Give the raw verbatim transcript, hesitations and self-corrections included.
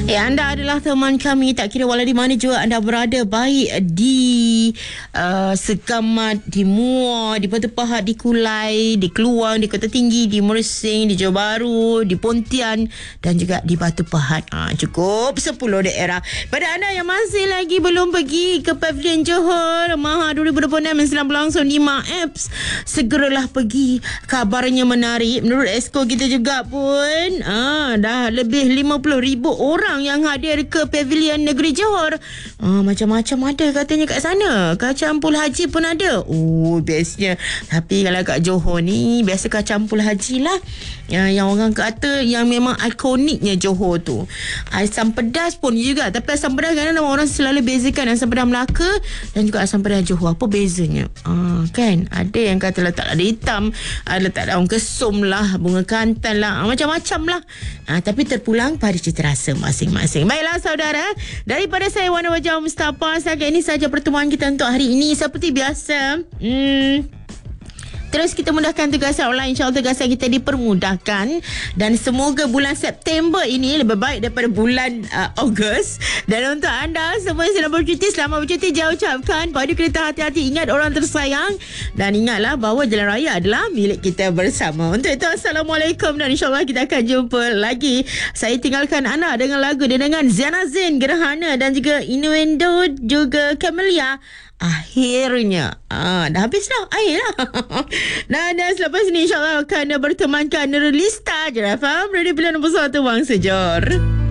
Eh, anda adalah teman kami, tak kira walau di mana juga anda berada, baik di uh, Segamat, di Muar, di Batu Pahat, di Kulai, di Keluang, di Kota Tinggi, di Mersing, di Johor Bahru, di Pontian dan juga di Batu Pahat. Ha, cukup sepuluh daerah. Pada anda yang masih lagi belum pergi ke Pavilion Johor Maha dua ribu dua puluh enam yang sedang berlangsung di MAEPS, segeralah pergi. Kabarnya menarik. Menurut Esko kita juga pun, ah, dah lebih lima puluh ribu orang yang hadir ke Pavilion Negeri Johor. Ah, macam-macam ada katanya kat sana. Kacang pul haji pun ada. Oh, bestnya. Tapi kalau kat Johor ni, biasa kacang pul haji lah. Ya, yang orang kata yang memang ikoniknya Johor tu. Asam pedas pun juga. Tapi asam pedas kadang orang selalu bezakan asam pedas Melaka dan juga asam pedas Johor. Apa bezanya? Ah, kan? Ada yang kata letak lada hitam, ada letak daun kesum lah, bunga kantan lah, ah, macam-macam lah. Ah, tapi terpulang pada cita rasa masing-masing. Baiklah saudara, daripada saya Wana Wajah Mustafa, setakat ini saja pertemuan kita untuk hari ini. Seperti biasa, hmm terus kita mudahkan tugasan online. InsyaAllah tugasan kita dipermudahkan. Dan semoga bulan September ini lebih baik daripada bulan uh, Ogos. Dan untuk anda semua yang sedang bercuti, selamat bercuti. Saya ucapkan pada kereta hati-hati, ingat orang tersayang. Dan ingatlah bahawa jalan raya adalah milik kita bersama. Untuk itu, Assalamualaikum. Dan insyaAllah kita akan jumpa lagi. Saya tinggalkan anda dengan lagu dengan Ziana Zain, Gerhana dan juga Innuendo, juga Camellia. Akhirnya ah, dah habis dah air lah. Dan, dan selepas ni insyaAllah akan bertemankan Nurulista J F M Radio Pilihan Nombor satu Wang Sejor.